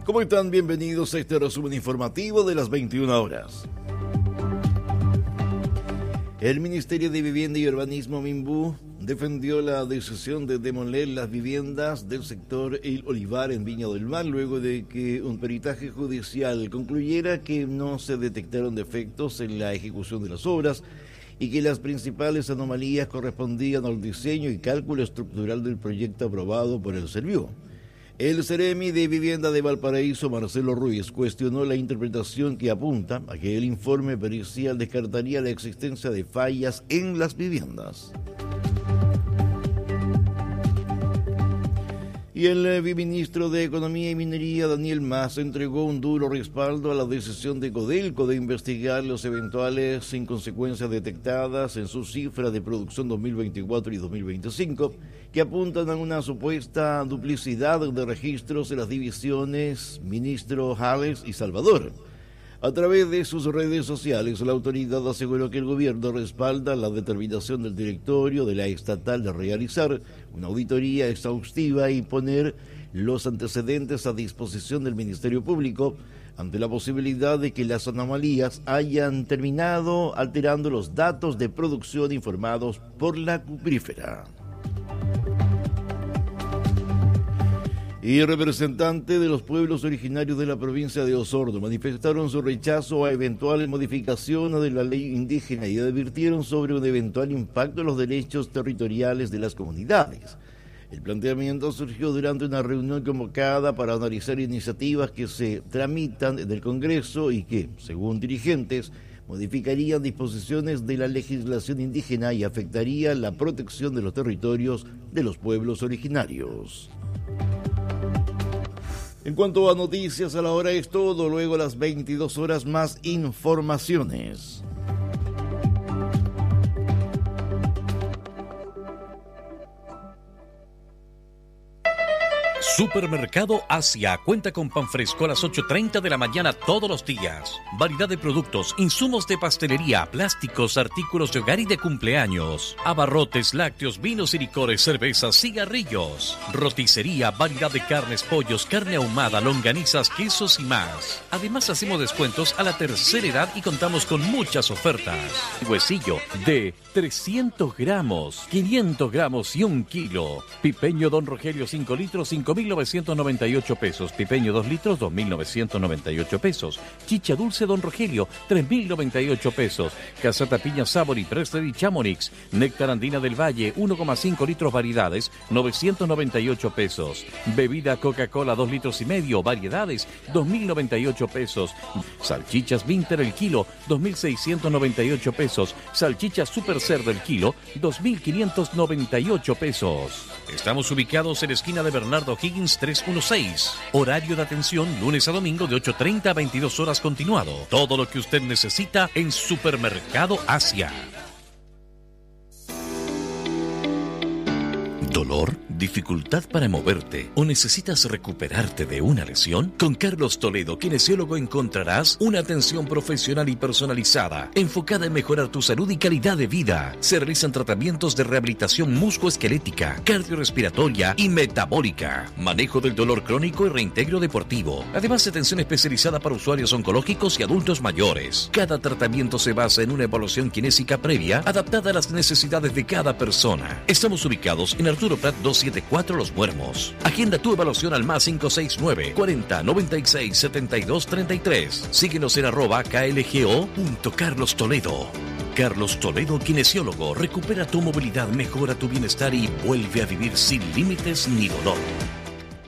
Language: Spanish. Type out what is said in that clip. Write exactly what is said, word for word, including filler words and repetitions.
¿Cómo están? Bienvenidos a este resumen informativo de las veintiuna horas. El Ministerio de Vivienda y Urbanismo, MINVU, defendió la decisión de demoler las viviendas del sector El Olivar en Viña del Mar luego de que un peritaje judicial concluyera que no se detectaron defectos en la ejecución de las obras y que las principales anomalías correspondían al diseño y cálculo estructural del proyecto aprobado por el Serviu. El Ceremi de Vivienda de Valparaíso, Marcelo Ruiz, cuestionó la interpretación que apunta a que el informe pericial descartaría la existencia de fallas en las viviendas. Y el viceministro de Economía y Minería, Daniel Mas, entregó un duro respaldo a la decisión de Codelco de investigar los eventuales inconsecuencias detectadas en su cifra de producción dos mil veinticuatro y dos mil veinticinco, que apuntan a una supuesta duplicidad de registros en las divisiones Ministro Jales y Salvador. A través de sus redes sociales, la autoridad aseguró que el gobierno respalda la determinación del directorio de la estatal de realizar una auditoría exhaustiva y poner los antecedentes a disposición del Ministerio Público ante la posibilidad de que las anomalías hayan terminado alterando los datos de producción informados por la cuprífera. Y representantes de los pueblos originarios de la provincia de Osorno manifestaron su rechazo a eventuales modificaciones de la ley indígena y advirtieron sobre un eventual impacto en los derechos territoriales de las comunidades. El planteamiento surgió durante una reunión convocada para analizar iniciativas que se tramitan en el Congreso y que, según dirigentes, modificarían disposiciones de la legislación indígena y afectaría la protección de los territorios de los pueblos originarios. En cuanto a noticias, a la hora es todo, luego a las veintidós horas más informaciones. Supermercado Asia cuenta con pan fresco a las ocho treinta de la mañana todos los días. Variedad de productos, insumos de pastelería, plásticos, artículos de hogar y de cumpleaños. Abarrotes, lácteos, vinos y licores, cervezas, cigarrillos. Roticería, variedad de carnes, pollos, carne ahumada, longanizas, quesos y más. Además hacemos descuentos a la tercera edad y contamos con muchas ofertas. Huesillo de trescientos gramos, quinientos gramos y un kilo. Pipeño Don Rogelio cinco litros, cinco mil novecientos noventa y ocho pesos. Pipeño dos litros, dos mil novecientos noventa y ocho pesos. Chicha dulce Don Rogelio, tres mil noventa y ocho pesos. Casata Piña Sabori, Presley y Chamonix. Néctar Andina del Valle, uno coma cinco litros variedades, novecientos noventa y ocho pesos. Bebida Coca-Cola dos litros y medio, variedades, dos mil noventa y ocho pesos. Salchichas Winter el kilo, dos mil seiscientos noventa y ocho pesos. Salchichas Super Cerdo el kilo, dos mil quinientos noventa y ocho pesos. Estamos ubicados en la esquina de Bernardo Higgins trescientos dieciséis. Horario de atención lunes a domingo de ocho treinta a veintidós horas continuado. Todo lo que usted necesita en Supermercado Asia. ¿Dolor? ¿Dificultad para moverte? ¿O necesitas recuperarte de una lesión? Con Carlos Toledo, kinesiólogo, encontrarás una atención profesional y personalizada, enfocada en mejorar tu salud y calidad de vida. Se realizan tratamientos de rehabilitación musculoesquelética, cardiorrespiratoria y metabólica, manejo del dolor crónico y reintegro deportivo. Además, atención especializada para usuarios oncológicos y adultos mayores. Cada tratamiento se basa en una evaluación kinésica previa, adaptada a las necesidades de cada persona. Estamos ubicados en Arturo Prat doscientos setenta y cuatro Los Muermos. Agenda tu evaluación al más cinco seis nueve, cuarenta, noventa y seis, setenta y dos, treinta y tres. Síguenos en arroba klgo punto Carlos Toledo. Carlos Toledo, kinesiólogo. Recupera tu movilidad, mejora tu bienestar y vuelve a vivir sin límites ni dolor.